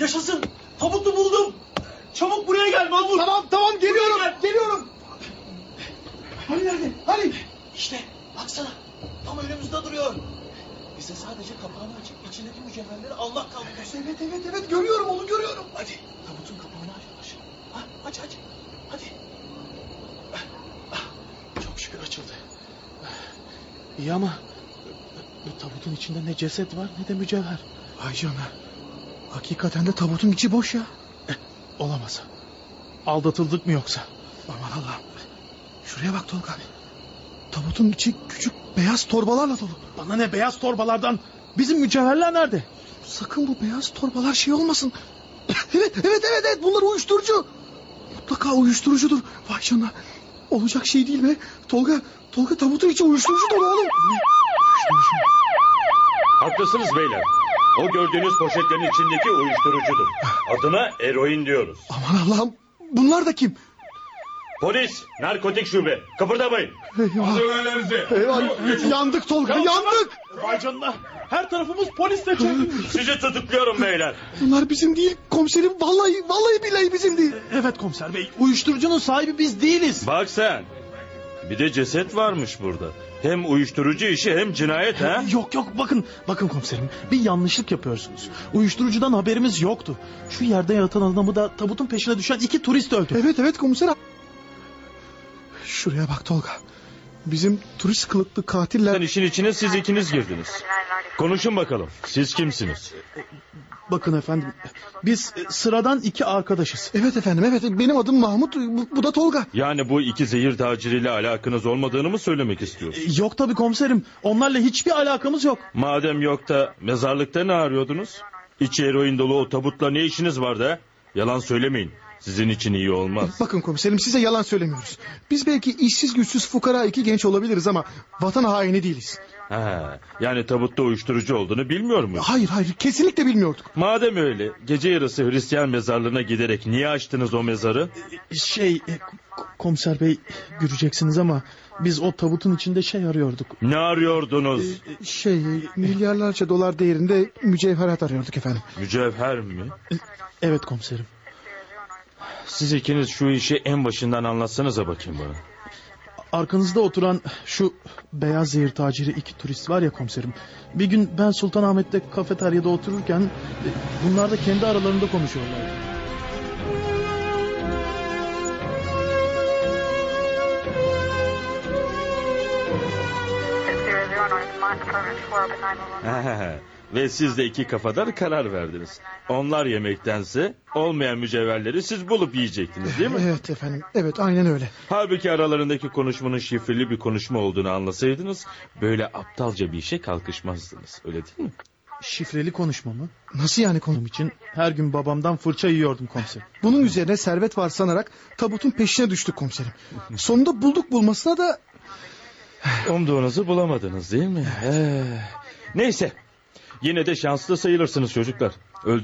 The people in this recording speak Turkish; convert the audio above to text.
Yaşasın. Tabutu buldum. Çabuk buraya gel Mahmut. Tamam geliyorum. Hani nerede? Hani? İşte baksana. Tam önümüzde duruyor. Bize sadece kapağını açıp içindeki mücevherleri almak kaldı. Evet görüyorum onu görüyorum. Hadi tabutun kapağını aç. Aç. Hadi. Çok şükür açıldı. İyi ama bu tabutun içinde ne ceset var ne de mücevher. Ay canına. Hakikaten de tabutun içi boş ya. Olamaz. Aldatıldık mı yoksa? Aman Allah'ım. Şuraya bak Tolga abi. Tabutun içi küçük beyaz torbalarla dolu. Bana ne beyaz torbalardan? Bizim mücevherler nerede? Sakın bu beyaz torbalar şey olmasın. Evet bunlar uyuşturucu. Mutlaka uyuşturucudur. Vay canına. Olacak şey değil be. Tolga tabutun içi uyuşturucu dolu oğlum. Haklısınız beyler. O gördüğünüz poşetlerin içindeki uyuşturucudur. Adına eroin diyoruz. Aman Allah'ım. Bunlar da kim? Polis, narkotik şube. Kıpırdamayın. Eyvah. Yandık Tolga yandık. Vay canına. Her tarafımız polisle çevrili. Sizi tutukluyorum beyler. Bunlar bizim değil komiserim. Vallahi billahi bizim değil. Evet komiser bey. Uyuşturucunun sahibi biz değiliz. Bak sen. Bir de ceset varmış burada. Hem uyuşturucu işi hem cinayet ha? Yok bakın komiserim. Bir yanlışlık yapıyorsunuz. Uyuşturucudan haberimiz yoktu. Şu yerde yatan adamı da tabutun peşine düşen 2 turist öldü. Evet komiser. Şuraya bak Tolga. Bizim turist kılıklı katiller... Sen işin içine siz ikiniz girdiniz. Konuşun bakalım. Siz kimsiniz? Bakın efendim. Biz sıradan 2 arkadaşız. Evet efendim evet. Benim adım Mahmut. Bu da Tolga. Yani bu 2 zehir taciriyle alakanız olmadığını mı söylemek istiyorsunuz? Yok tabii komiserim. Onlarla hiçbir alakamız yok. Madem yok da mezarlıkta ne arıyordunuz? İçi eroin dolu o tabutla ne işiniz vardı ha? Yalan söylemeyin. Sizin için iyi olmaz. Bakın komiserim size yalan söylemiyoruz. Biz belki işsiz güçsüz fukara 2 genç olabiliriz ama vatan haini değiliz. Ha, yani tabutta uyuşturucu olduğunu bilmiyor muyum? Hayır kesinlikle bilmiyorduk. Madem öyle gece yarısı Hristiyan mezarlığına giderek niye açtınız o mezarı? Komiser bey göreceksiniz ama biz o tabutun içinde arıyorduk. Ne arıyordunuz? Milyarlarca dolar değerinde mücevherat arıyorduk efendim. Mücevher mi? Evet komiserim. Siz ikiniz şu işi en başından anlatsanıza bakayım bana. Arkanızda oturan şu beyaz zehir taciri 2 turist var ya komiserim. Bir gün ben Sultanahmet'te kafeteryada otururken bunlar da kendi aralarında konuşuyorlardı. Ve siz de 2 kafadar karar verdiniz. Onlar yemektense olmayan mücevherleri siz bulup yiyecektiniz değil mi? Evet efendim evet aynen öyle. Halbuki aralarındaki konuşmanın şifreli bir konuşma olduğunu anlasaydınız böyle aptalca bir işe kalkışmazdınız, öyle değil mi? Şifreli konuşma mı? Nasıl yani Bunun için her gün babamdan fırça yiyordum komiserim. Bunun üzerine servet var sanarak tabutun peşine düştük komiserim. Sonunda bulduk bulmasına da... Umduğunuzu bulamadınız değil mi? Neyse. Yine de şanslı sayılırsınız çocuklar.